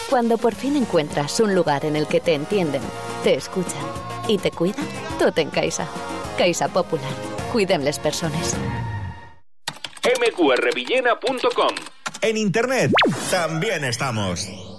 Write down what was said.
Cuando por fin encuentras un lugar en el que te entienden, te escuchan y te cuidan, tot en Caixa. Caixa Popular. Cuidem les persones. mqrvillena.com. En internet también estamos.